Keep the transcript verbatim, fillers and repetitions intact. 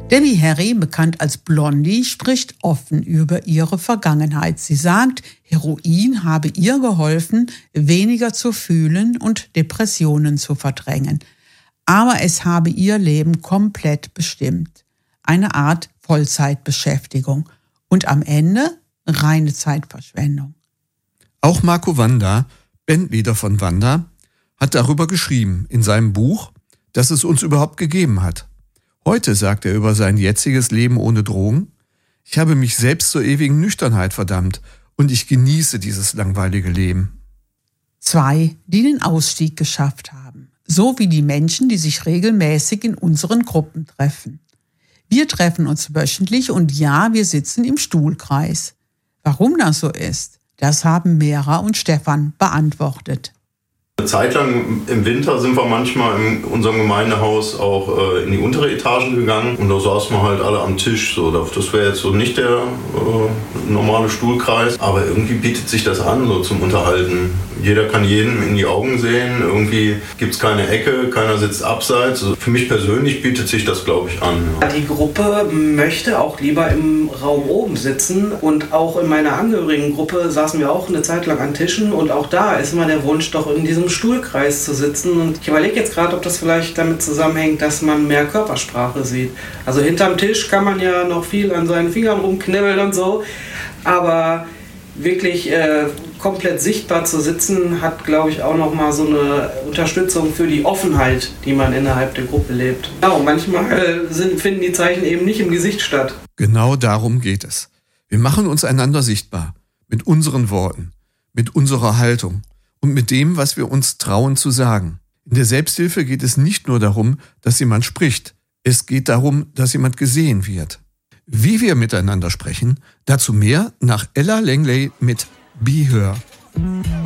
Debbie Harry, bekannt als Blondie, spricht offen über ihre Vergangenheit. Sie sagt, Heroin habe ihr geholfen, weniger zu fühlen und Depressionen zu verdrängen. Aber es habe ihr Leben komplett bestimmt. Eine Art Vollzeitbeschäftigung. Und am Ende reine Zeitverschwendung. Auch Marco Wanda, Bandleader von Wanda, hat darüber geschrieben in seinem Buch, das es uns überhaupt gegeben hat. Heute sagt er über sein jetziges Leben ohne Drogen: Ich habe mich selbst zur ewigen Nüchternheit verdammt und ich genieße dieses langweilige Leben. Zwei, die den Ausstieg geschafft haben. So wie die Menschen, die sich regelmäßig in unseren Gruppen treffen. Wir treffen uns wöchentlich und ja, wir sitzen im Stuhlkreis. Warum das so ist, das haben Mera und Stefan beantwortet. Eine Zeit lang im Winter sind wir manchmal in unserem Gemeindehaus auch äh, in die untere Etage gegangen und da saßen wir halt alle am Tisch. So, das wäre jetzt so nicht der äh, normale Stuhlkreis, aber irgendwie bietet sich das an, so zum Unterhalten. Jeder kann jedem in die Augen sehen, irgendwie gibt es keine Ecke, keiner sitzt abseits. Also für mich persönlich bietet sich das, glaube ich, an. Ja. Die Gruppe möchte auch lieber im Raum oben sitzen und auch in meiner Angehörigengruppe saßen wir auch eine Zeit lang an Tischen und auch da ist immer der Wunsch, doch in diesem Stuhlkreis zu sitzen. Und ich überlege jetzt gerade, ob das vielleicht damit zusammenhängt, dass man mehr Körpersprache sieht. Also hinterm Tisch kann man ja noch viel an seinen Fingern rumknibbeln und so, aber wirklich äh, komplett sichtbar zu sitzen, hat, glaube ich, auch nochmal so eine Unterstützung für die Offenheit, die man innerhalb der Gruppe lebt. Genau, manchmal äh, sind, finden die Zeichen eben nicht im Gesicht statt. Genau darum geht es. Wir machen uns einander sichtbar. Mit unseren Worten, mit unserer Haltung und mit dem, was wir uns trauen zu sagen. In der Selbsthilfe geht es nicht nur darum, dass jemand spricht. Es geht darum, dass jemand gesehen wird. Wie wir miteinander sprechen, dazu mehr nach Ella Langley mit Be Her.